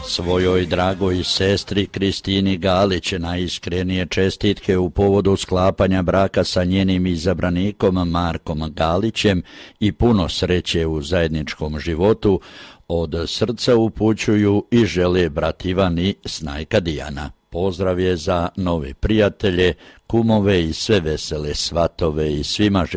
Svojoj dragoj sestri Kristini Galić najiskrenije čestitke u povodu sklapanja braka sa njenim izabranikom Markom Galićem i puno sreće u zajedničkom životu od srca upućuju i žele brat Ivan i snajka Dijana. Pozdrav je za nove prijatelje, kumove i sve vesele svatove i svima